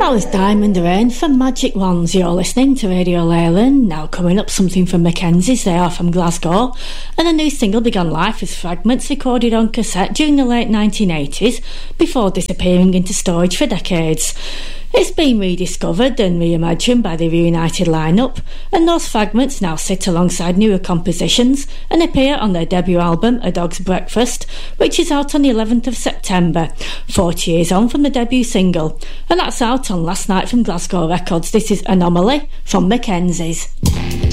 That was Diamond Rain from Magic Wands. You're listening to Radio Leyland. Now coming up, something from Mackenzie's. They are from Glasgow, and a new single began life as fragments recorded on cassette during the late 1980s before disappearing into storage for decades. It's been rediscovered and reimagined by the reunited lineup, and those fragments now sit alongside newer compositions and appear on their debut album A Dog's Breakfast, which is out on the 11th of September, 40 years on from the debut single, and that's out on Last Night from Glasgow Records. This is Anomaly from Mackenzie's.